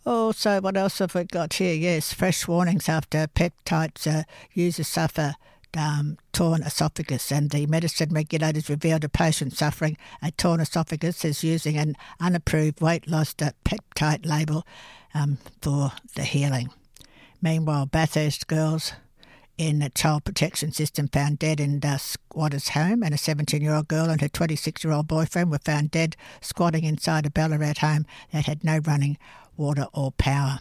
Also, what else have we got here? Yes, fresh warnings after peptides users suffer torn esophagus, and the medicine regulators revealed a patient suffering a torn esophagus is using an unapproved weight loss peptide label for the healing. Meanwhile, Bathurst girls in a child protection system found dead in the squatter's home, and a 17-year-old girl and her 26-year-old boyfriend were found dead squatting inside a Ballarat home that had no running water or power.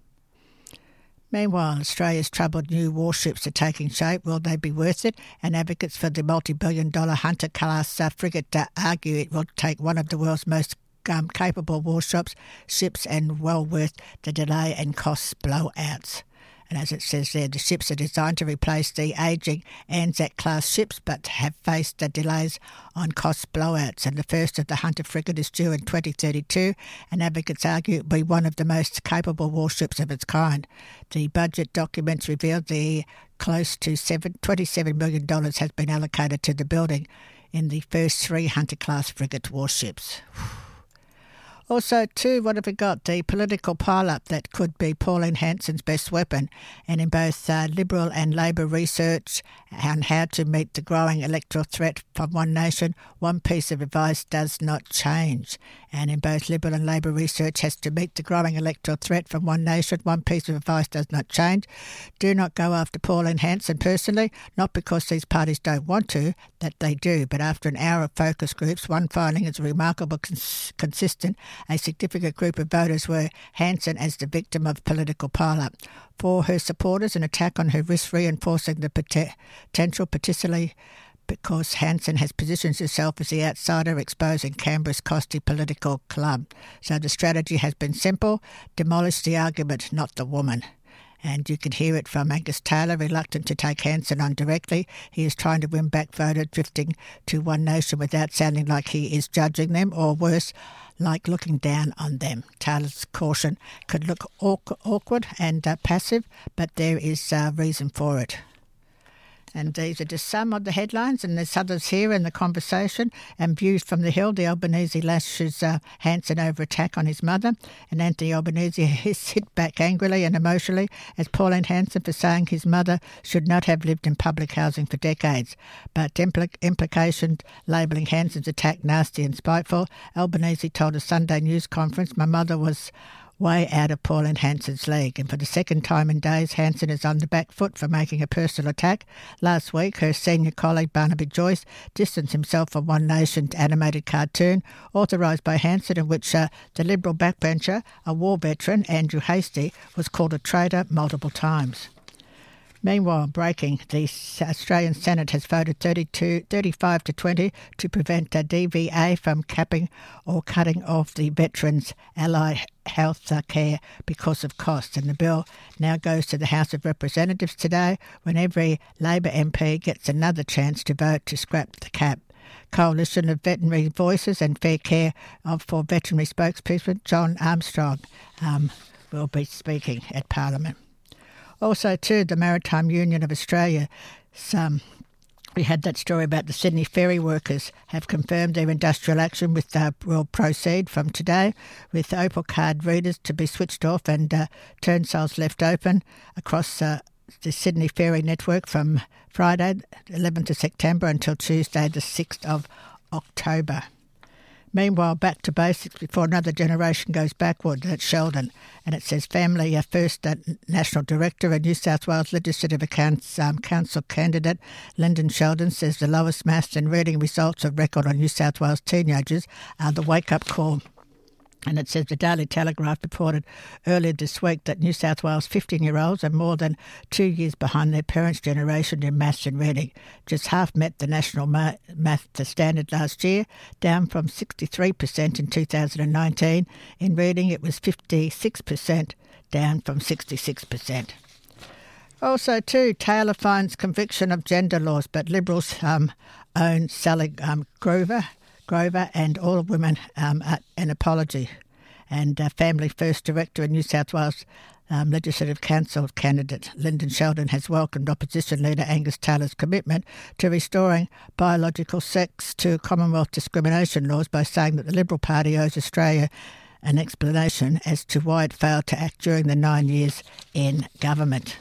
Meanwhile, Australia's troubled new warships are taking shape. Will they be worth it? And advocates for the multi-billion-dollar Hunter-class frigate argue it will take one of the world's most capable warships, ships, and well worth the delay and cost blowouts. And as it says there, the ships are designed to replace the ageing Anzac-class ships but have faced the delays on cost blowouts. And the first of the Hunter frigate is due in 2032, and advocates argue it will be one of the most capable warships of its kind. The budget documents revealed the close to $27 million has been allocated to the building in the first 3 Hunter-class frigate warships. Also, too, what have we got? The political pile-up that could be Pauline Hanson's best weapon, and in both Liberal and Labor research on how to meet the growing electoral threat from One Nation, one piece of advice does not change. And in both Liberal and Labor research has to meet the growing electoral threat from One Nation, one piece of advice does not change. Do not go after Pauline Hanson personally, not because these parties don't want to, that they do, but after an hour of focus groups, one finding is remarkable consistent. A significant group of voters were Hanson as the victim of political pile-up. For her supporters, an attack on her risk reinforcing the potential, particularly because Hanson has positioned herself as the outsider, exposing Canberra's costly political club. So the strategy has been simple: demolish the argument, not the woman. And you can hear it from Angus Taylor, reluctant to take Hanson on directly. He is trying to win back voters, drifting to One Nation without sounding like he is judging them, or worse, like looking down on them. Taylor's caution could look awkward and passive, but there is reason for it. And these are just some of the headlines, and there's others here in the conversation. And views from the Hill, the Albanese lashes Hanson over attack on his mother, and Anthony Albanese has hit back angrily and emotionally as Pauline Hanson for saying his mother should not have lived in public housing for decades. But implications labelling Hanson's attack nasty and spiteful. Albanese told a Sunday news conference, "My mother was way out of Pauline Hanson's league, and for the second time in days, Hanson is on the back foot for making a personal attack. Last week, her senior colleague Barnaby Joyce distanced himself from One Nation's animated cartoon, authorised by Hanson, in which the Liberal backbencher, a war veteran, Andrew Hastie, was called a traitor multiple times." Meanwhile, breaking, the Australian Senate has voted 35 to 20 to prevent DVA from capping or cutting off the veterans' allied health care because of costs. And the bill now goes to the House of Representatives today, when every Labor MP gets another chance to vote to scrap the cap. Coalition of Veterinary Voices and Fair Care for Veterinary spokesperson John Armstrong will be speaking at Parliament. Also, too, the Maritime Union of Australia, we had that story about the Sydney ferry workers have confirmed their industrial action will proceed from today, with Opal card readers to be switched off and turnstiles left open across the Sydney ferry network from Friday, 11th of September, until Tuesday, the 6th of October. Meanwhile, back to basics before another generation goes backward at Sheldon. And it says Family First National Director and New South Wales Legislative Council candidate Lyndon Sheldon says the lowest maths and reading results of record on New South Wales teenagers are the wake-up call. And it says the Daily Telegraph reported earlier this week that New South Wales 15-year-olds are more than 2 years behind their parents' generation in maths and reading. Just half met the national math standard last year, down from 63% in 2019. In reading, it was 56%, down from 66%. Also, too, Taylor finds conviction of gender laws, but Liberals own Sally Grover and all women an apology. And Family First Director and New South Wales Legislative Council candidate Lyndon Sheldon has welcomed opposition leader Angus Taylor's commitment to restoring biological sex to Commonwealth discrimination laws by saying that the Liberal Party owes Australia an explanation as to why it failed to act during the 9 years in government.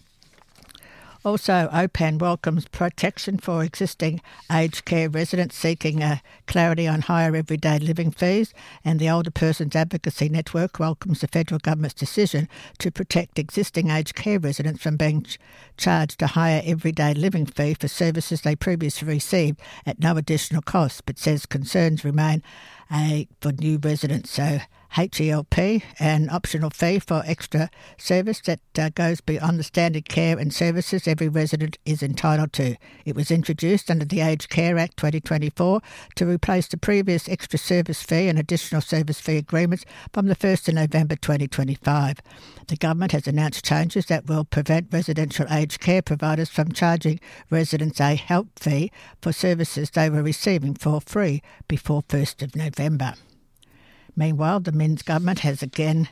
Also, OPAN welcomes protection for existing aged care residents seeking clarity on higher everyday living fees, and the Older Persons Advocacy Network welcomes the federal government's decision to protect existing aged care residents from being charged a higher everyday living fee for services they previously received at no additional cost, but says concerns remain for new residents. So HELP, an optional fee for extra service that goes beyond the standard care and services every resident is entitled to. It was introduced under the Aged Care Act 2024 to replace the previous extra service fee and additional service fee agreements from the 1st of November 2025. The government has announced changes that will prevent residential aged care providers from charging residents a HELP fee for services they were receiving for free before 1st of November. Meanwhile, the Minns government has again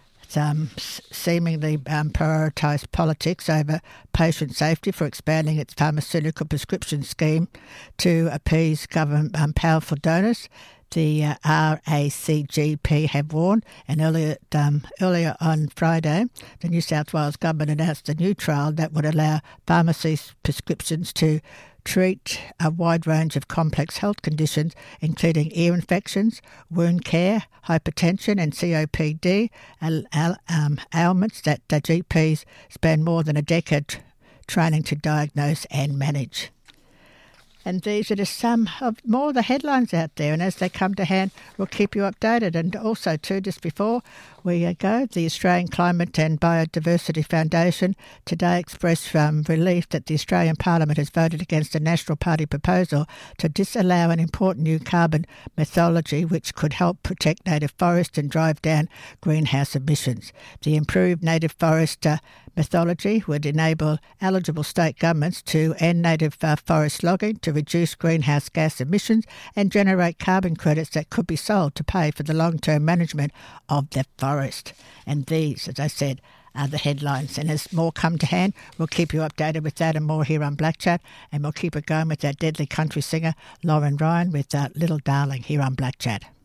seemingly prioritised politics over patient safety for expanding its pharmaceutical prescription scheme to appease government powerful donors. The RACGP have warned, and earlier on Friday, the New South Wales government announced a new trial that would allow pharmacies' prescriptions to treat a wide range of complex health conditions, including ear infections, wound care, hypertension and COPD, ailments that the GPs spend more than a decade training to diagnose and manage. And these are just some of more of the headlines out there. And as they come to hand, we'll keep you updated. And also, too, just before we go, the Australian Climate and Biodiversity Foundation today expressed relief that the Australian Parliament has voted against the National Party proposal to disallow an important new carbon methodology which could help protect native forests and drive down greenhouse emissions. The improved native forest methodology would enable eligible state governments to end native forest logging, to reduce greenhouse gas emissions and generate carbon credits that could be sold to pay for the long-term management of the forest. And these, as I said, are the headlines. And as more come to hand, we'll keep you updated with that and more here on Black Chat. And we'll keep it going with that deadly country singer, Lauren Ryan, with Little Darling here on Black Chat.